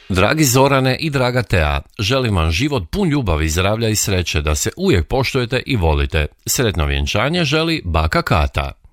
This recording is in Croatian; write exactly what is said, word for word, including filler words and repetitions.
Dragi Zorane i draga Tea, želim vam život pun ljubavi, zdravlja i sreće, da se uvijek poštujete i volite. Sretno vjenčanje želi baka Kata.